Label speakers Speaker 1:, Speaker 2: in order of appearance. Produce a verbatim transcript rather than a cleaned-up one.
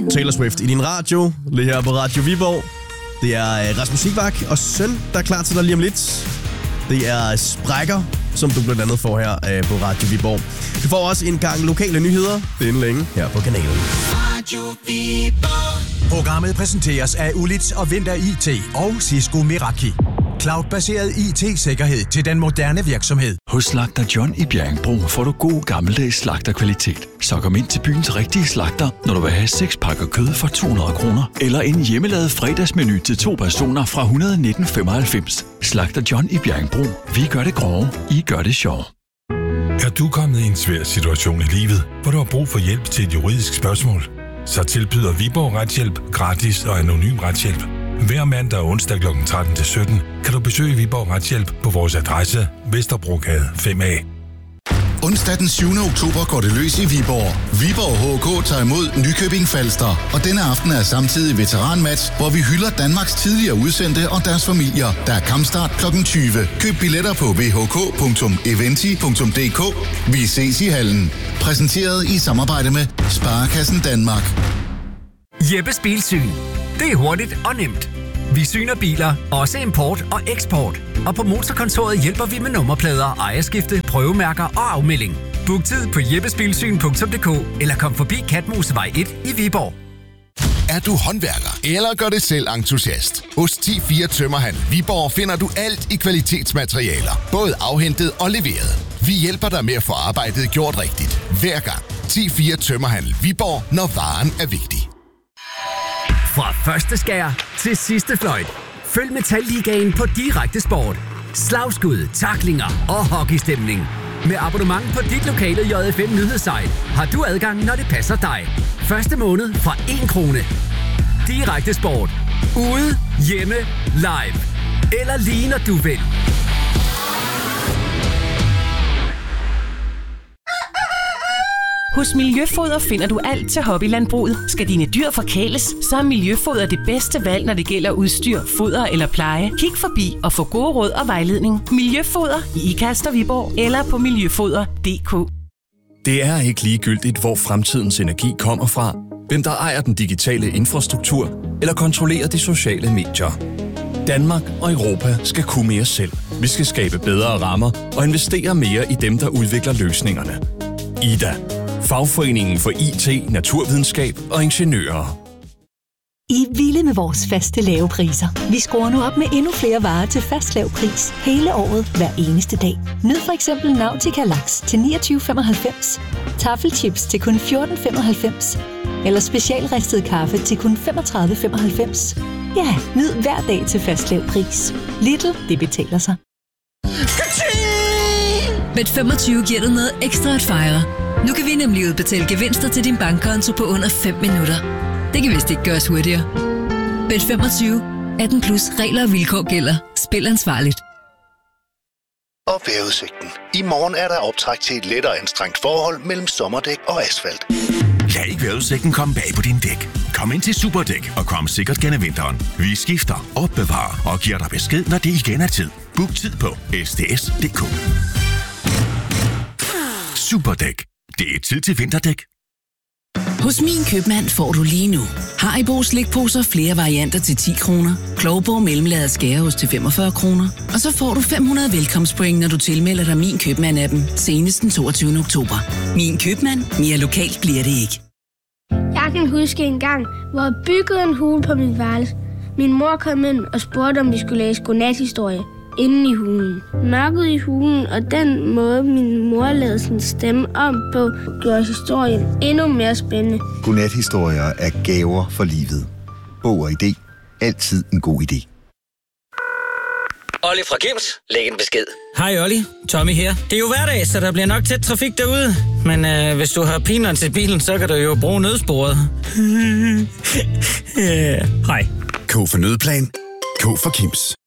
Speaker 1: Taylor Swift i din radio, lige her på Radio Viborg. Det er Rasmus Seebach og Søn, der er klar til dig lige om lidt. Det er Sprækker, som du blandt andet får her på Radio Viborg. Du får også en gang lokale nyheder. Det er inden længe her på kanalen. Radio
Speaker 2: Viborg. Programmet præsenteres af Ulits og Vinter I T og Cisco Meraki. Cloud-baseret I T-sikkerhed til den moderne virksomhed.
Speaker 3: Hos Slagter John i Bjerringbro får du god gammeldags slagterkvalitet. Så kom ind til byens rigtige slagter, når du vil have seks pakker kød for to hundrede kroner. Eller en hjemmelavet fredagsmenu til to personer fra et hundrede og nitten femoghalvfems. Slagter John i Bjerringbro. Vi gør det grove, I gør det sjov.
Speaker 4: Er du kommet i en svær situation i livet, hvor du har brug for hjælp til et juridisk spørgsmål? Så tilbyder Viborg Retshjælp gratis og anonym retshjælp. Hver mandag og onsdag klokken tretten til sytten kan du besøge Viborg Retshjælp på vores adresse Vesterbrogade fem A.
Speaker 5: Onsdag den syvende oktober går det løs i Viborg. Viborg H K tager imod Nykøbing Falster, og denne aften er samtidig veteranmatch, hvor vi hylder Danmarks tidligere udsendte og deres familier. Der er kampstart klokken tyve. Køb billetter på v h k punktum eventi punktum d k. Vi ses i hallen. Præsenteret i samarbejde med Sparekassen Danmark.
Speaker 6: Jeppes Bilsyn. Det er hurtigt og nemt. Vi syner biler, også import og eksport. Og på Motorkontoret hjælper vi med nummerplader, ejerskifte, prøvemærker og afmelding. Book tid på jeppesbilsyn punktum d k eller kom forbi Katmosevej et i Viborg.
Speaker 7: Er du håndværker eller gør det selv entusiast? Hos ti fire Tømmerhandel Viborg finder du alt i kvalitetsmaterialer, både afhentet og leveret. Vi hjælper dig med at få arbejdet gjort rigtigt, hver gang. ti fire Tømmerhandel Viborg, når varen er vigtig.
Speaker 6: Fra første skær til sidste fløjt. Følg Metalligaen på Direkte Sport. Slagskud, tacklinger og hockeystemning. Med abonnement på dit lokale J F M nyhedssite har du adgang, når det passer dig. Første måned fra en krone. Direkte Sport. Ude, hjemme, live. Eller lige når du vil.
Speaker 8: Hos Miljøfoder finder du alt til hobbylandbruget. Skal dine dyr forkæles, så er Miljøfoder det bedste valg, når det gælder udstyr, foder eller pleje. Kig forbi og få gode råd og vejledning. Miljøfoder i Ikast og Viborg eller på miljøfoder punktum d k.
Speaker 9: Det er ikke ligegyldigt, hvor fremtidens energi kommer fra, hvem der ejer den digitale infrastruktur eller kontrollerer de sociale medier. Danmark og Europa skal kunne mere selv. Vi skal skabe bedre rammer og investere mere i dem, der udvikler løsningerne. I D A. Fagforeningen for I T, naturvidenskab og ingeniører.
Speaker 10: I er vilde med vores faste lave priser. Vi skruer nu op med endnu flere varer til fast lav pris hele året, hver eneste dag. Nyd for eksempel Nautica Laks til niogtyve femoghalvfems, Taffelchips til kun fjorten femoghalvfems eller specialristet kaffe til kun femogtredive femoghalvfems. Ja, nyd hver dag til fast lav pris. Lidl, det betaler sig.
Speaker 11: Bet femogtyve giver dig noget ekstra at fejre. Nu kan vi nemlig udbetale gevinster til din bankkonto på under fem minutter. Det kan vist ikke gøres hurtigere. Bet femogtyve. atten plus regler og vilkår gælder. Spil ansvarligt.
Speaker 12: Og vejrudsigten. I morgen er der optræk til et lettere anstrengt forhold mellem sommerdæk og asfalt.
Speaker 13: Lad ikke vejrudsigten komme bag på din dæk. Kom ind til Superdæk og kom sikkert gennem vinteren. Vi skifter, opbevarer og giver dig besked, når det igen er tid. Book tid på s d s punktum d k. Superdæk. Det er tid til vinterdæk.
Speaker 14: Hos Min Købmand får du lige nu Haribo slikposer flere varianter til ti kroner, Klovborg mellemlaget skæreost til femogfyrre kroner, og så får du fem hundrede velkomstpoint, når du tilmelder dig Min Købmand-appen senest den toogtyvende oktober. Min Købmand. Mere lokalt bliver det ikke.
Speaker 15: Jeg kan huske en gang, hvor jeg byggede en hule på mit værelse. Min mor kom ind og spurgte, om vi skulle læse godnathistorie inde i hulen. Mørket i hulen, og den måde, min mor lavede sin stemme om på, gjorde historien endnu mere spændende.
Speaker 16: Godnathistorier er gaver for livet. Bog og idé. Altid en god idé.
Speaker 17: Olli fra Kims. Læg en besked.
Speaker 18: Hej Olli, Tommy her. Det er jo hverdag, så der bliver nok tæt trafik derude. Men øh, hvis du har pineren til bilen, så kan du jo bruge nødsporet.
Speaker 19: Hej. K for nødplan. K for Kims.